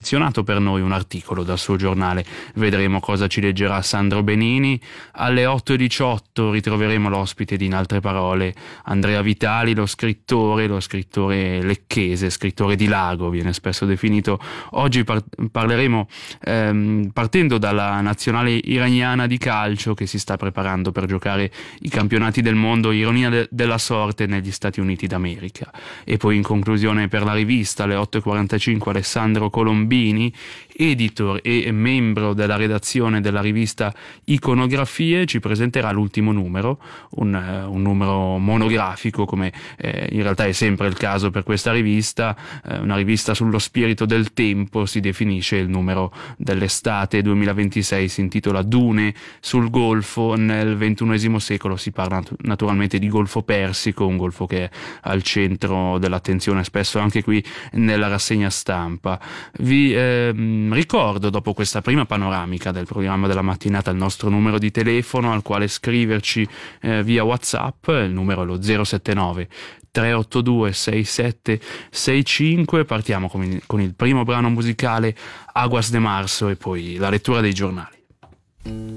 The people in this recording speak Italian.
selezionato per noi un articolo dal suo giornale. Vedremo cosa ci leggerà Sandro Benini. Alle 8:18 ritroveremo l'ospite di In altre parole, Andrea Vitali, lo scrittore lecchese, scrittore di lago, viene spesso definito. Oggi parleremo partendo dalla nazionale iraniana di calcio che si sta preparando per giocare i campionati del mondo, ironia della sorte, negli Stati Uniti d'America. E poi in conclusione per la rivista alle 8:45 Alessandro Colombini, editor e membro della redazione della rivista Iconografie, ci presenterà l'ultimo numero, un numero monografico come in realtà è sempre il caso per questa rivista, una rivista sullo spirito del tempo, si definisce il numero dell'estate 2026, si intitola Dune sul Golfo nel XXI secolo. Si parla naturalmente di Golfo Persico, un golfo che è al centro dell'attenzione spesso anche qui nella rassegna stampa. Vi ricordo, dopo questa prima panoramica del programma della mattinata, il nostro numero di telefono al quale scriverci via WhatsApp. Il numero è lo 079 382 6765. Partiamo con il primo brano musicale, Aguas de Marzo, e poi la lettura dei giornali.